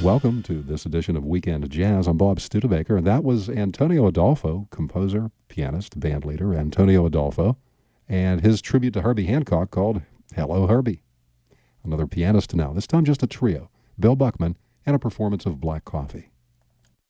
welcome to this edition of Weekend Jazz. I'm Bob Studebaker, and that was Antonio Adolfo, composer, pianist, bandleader Antonio Adolfo, and his tribute to Herbie Hancock called Hello, Herbie. Another pianist now, this time just a trio, Bill Buckman, and a performance of Black Coffee.